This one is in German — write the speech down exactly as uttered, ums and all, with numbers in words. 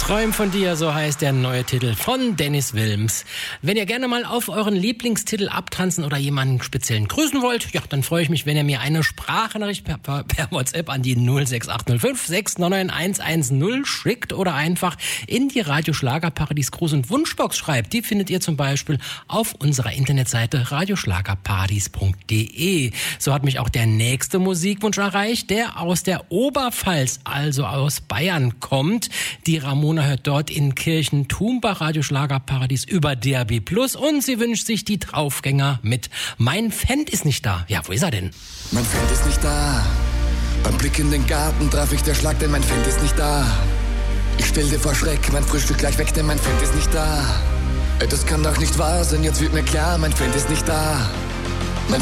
Träum von dir, so heißt der neue Titel von Dennis Wilms. Wenn ihr gerne mal auf euren Lieblingstitel abtanzen oder jemanden speziellen grüßen wollt, ja, dann freue ich mich, wenn ihr mir eine Sprachnachricht per, per, per WhatsApp an die null sechs acht null fünf sechs neun neun eins eins null schickt oder einfach in die Radio Schlagerparadies Gruß- und Wunschbox schreibt. Die findet ihr zum Beispiel auf unserer Internetseite radioschlagerparadies punkt de. So hat mich auch der nächste Musikwunsch erreicht, der aus der Oberpfalz, also aus Bayern kommt. Die Ramona hört dort in Kirchen-Tumbach Radio Schlagerparadies über D A B Plus und sie wünscht sich die Draufgänger mit Mein Fendt ist nicht da. Ja, wo ist er denn? Mein Fendt ist nicht da. Beim Blick in den Garten traf ich der Schlag, denn mein Fendt ist nicht da. Ich stell dir vor Schreck, mein Frühstück gleich weg, denn mein Fendt ist nicht da. Das kann doch nicht wahr sein, jetzt wird mir klar, mein Fendt ist nicht da.